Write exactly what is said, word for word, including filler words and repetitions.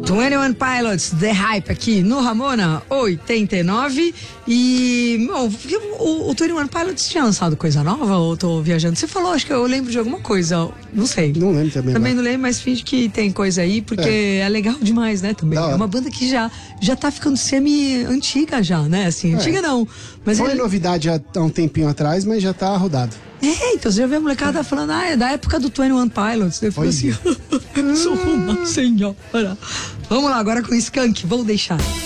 vinte e um Pilots, The Hype aqui no Ramona oitenta e nove. E, bom, o, o vinte e um Pilots tinha lançado coisa nova ou tô viajando? Você falou, acho que eu lembro de alguma coisa, não sei. Não lembro também. Também não, não lembro, mas finge que tem coisa aí, porque é, é legal demais, né, também. É uma banda que já, já tá ficando semi-antiga já, né, assim, é. antiga não. Mas Foi ele... novidade há um tempinho atrás, mas já tá rodado. É, então você já viu a molecada falando, ah, é da época do vinte e um Pilots. Eu falei assim, eu sou uma senhora. Vamos lá, agora com o Skank, vou deixar.